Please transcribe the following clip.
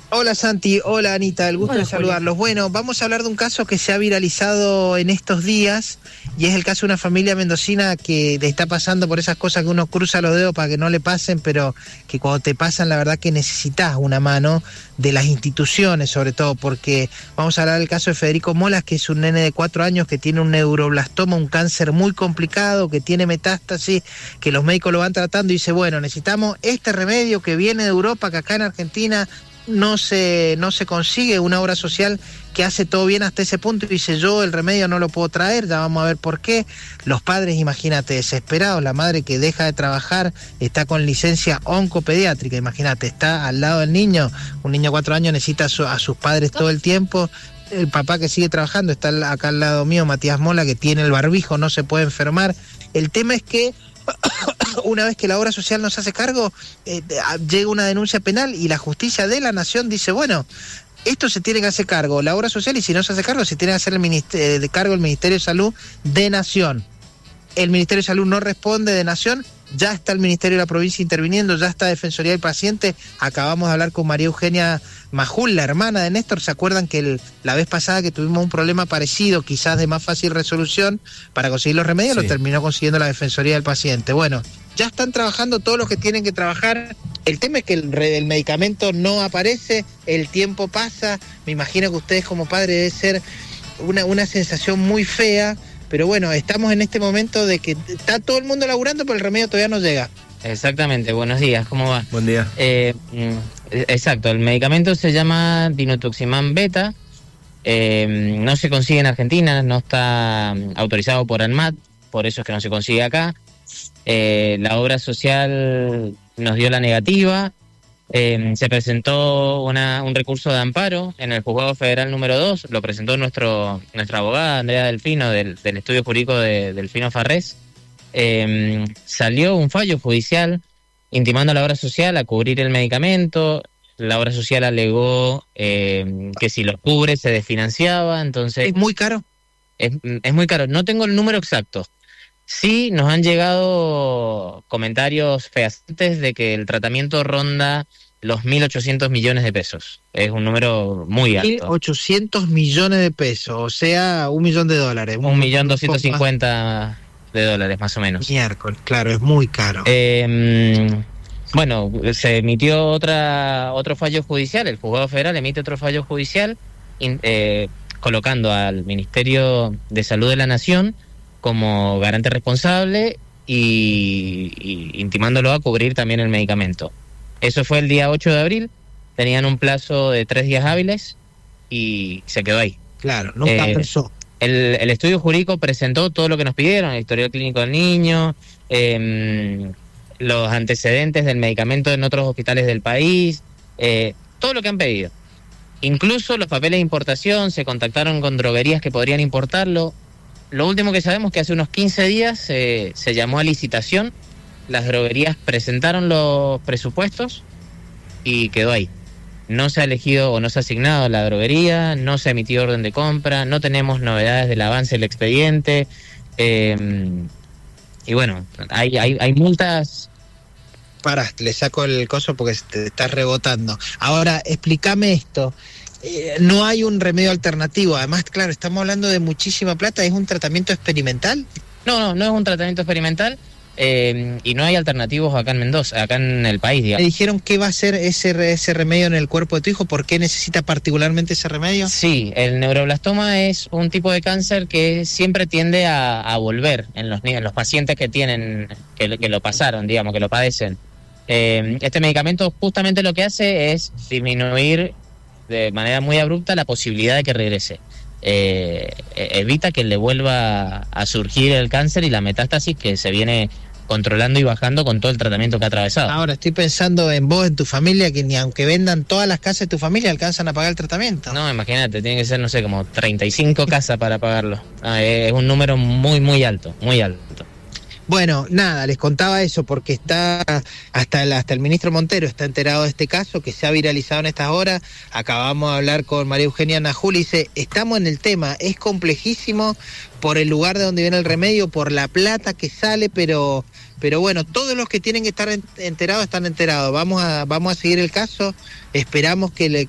Hola Santi, hola Anita, el gusto Hola, de saludarlos. Bueno, vamos a hablar de un caso que se ha viralizado en estos días y es el caso de una familia mendocina que está pasando por esas cosas que uno cruza los dedos para que no le pasen, pero que cuando te pasan la verdad que necesitas una mano de las instituciones, sobre todo porque vamos a hablar del caso de Federico Molas, que es un nene de 4 años que tiene un neuroblastoma, un cáncer muy complicado, que tiene metástasis, que los médicos lo van tratando y dice, bueno, necesitamos este remedio que viene de Europa, que acá en Argentina no se consigue, una obra social que hace todo bien hasta ese punto y dice yo el remedio no lo puedo traer, ya vamos a ver por qué. Los padres, imagínate, desesperados, la madre que deja de trabajar, está con licencia oncopediátrica, imagínate, está al lado del niño, un niño de 4 años necesita a sus padres todo el tiempo. El papá que sigue trabajando, está acá al lado mío, Matías Mola, que tiene el barbijo, no se puede enfermar. El tema es que una vez que la obra social nos hace cargo, llega una denuncia penal y la justicia de la nación dice, bueno, esto se tiene que hacer cargo la obra social y si no se hace cargo, se tiene que hacer de cargo el Ministerio de Salud de Nación. El Ministerio de Salud no responde de Nación, ya está el Ministerio de la Provincia interviniendo, ya está Defensoría del Paciente. Acabamos de hablar con María Eugenia Majul, la hermana de Néstor. ¿Se acuerdan que la vez pasada que tuvimos un problema parecido, quizás de más fácil resolución, para conseguir los remedios, sí, lo terminó consiguiendo la Defensoría del Paciente? Bueno, ya están trabajando todos los que tienen que trabajar. El tema es que el medicamento no aparece, el tiempo pasa. Me imagino que ustedes como padres debe ser una sensación muy fea. Pero bueno, estamos en este momento de que está todo el mundo laburando, pero el remedio todavía no llega. Exactamente, buenos días, ¿cómo va? Buen día. Exacto, el medicamento se llama Dinutuximab Beta, no se consigue en Argentina, no está autorizado por ANMAT, por eso es que no se consigue acá. La obra social nos dio la negativa, se presentó un recurso de amparo en el Juzgado Federal número 2, lo presentó nuestra abogada Andrea Delfino del Estudio Jurídico de Delfino Farrés. Salió un fallo judicial intimando a la obra social a cubrir el medicamento. La obra social alegó que si lo cubre se desfinanciaba, entonces... ¿Es muy caro? Es muy caro, no tengo el número exacto. Sí, nos han llegado comentarios fehacientes de que el tratamiento ronda los 1.800 millones de pesos. Es un número muy alto. 1.800 millones de pesos, o sea, $1 millón. 1.250.000 de dólares, más o menos. Miércoles, claro, es muy caro. Bueno, se emitió otro fallo judicial, el Juzgado Federal emite otro fallo judicial, colocando al Ministerio de Salud de la Nación como garante responsable y intimándolo a cubrir también el medicamento. Eso fue el día 8 de abril, tenían un plazo de 3 días hábiles y se quedó ahí. Claro, nunca pensó. El estudio jurídico presentó todo lo que nos pidieron, el historial clínico del niño, los antecedentes del medicamento en otros hospitales del país, todo lo que han pedido. Incluso los papeles de importación, se contactaron con droguerías que podrían importarlo. Lo último que sabemos es que hace unos 15 días se llamó a licitación, las droguerías presentaron los presupuestos y quedó ahí. No se ha elegido o no se ha asignado la droguería, no se ha emitido orden de compra, no tenemos novedades del avance del expediente. Y bueno, hay multas. Pará, le saco el coso porque te estás rebotando. Ahora, explícame esto. No hay un remedio alternativo. Además, claro, estamos hablando de muchísima plata. ¿Es un tratamiento experimental? No es un tratamiento experimental. Y no hay alternativos acá en Mendoza, acá en el país, digamos. ¿Me dijeron qué va a hacer ese remedio en el cuerpo de tu hijo? ¿Por qué necesita particularmente ese remedio? Sí, el neuroblastoma es un tipo de cáncer que siempre tiende a volver en los pacientes que tienen, que lo pasaron, digamos, que lo padecen. Este medicamento justamente lo que hace es disminuir de manera muy abrupta la posibilidad de que regrese. Evita que le vuelva a surgir el cáncer y la metástasis que se viene controlando y bajando con todo el tratamiento que ha atravesado. Ahora estoy pensando en vos, en tu familia, que ni aunque vendan todas las casas de tu familia alcanzan a pagar el tratamiento. No, imagínate, tiene que ser, no sé, como 35 casas para pagarlo. Es un número muy, muy alto, muy alto. Bueno, nada, les contaba eso porque está hasta el ministro Montero está enterado de este caso que se ha viralizado en estas horas. Acabamos de hablar con María Eugenia Najul y dice, estamos en el tema, es complejísimo por el lugar de donde viene el remedio, por la plata que sale, pero bueno, todos los que tienen que estar enterados están enterados. Vamos a seguir el caso, esperamos que